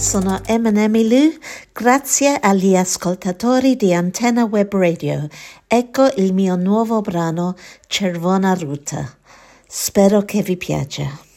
sono Emanuele Lu, grazie agli ascoltatori di Antenna Web Radio. Ecco il mio nuovo brano Cervona Ruta. Spero che vi piaccia.